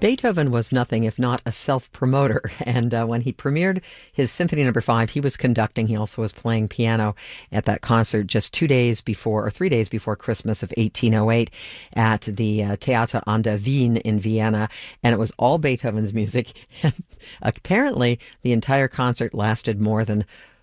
Beethoven was nothing if not a self-promoter, and when he premiered his Symphony No. 5, he was conducting. He also was playing piano at that concert just 2 days before, or 3 days before Christmas of 1808 at the Theater an der Wien in Vienna, and it was all Beethoven's music. And apparently, the entire concert lasted more than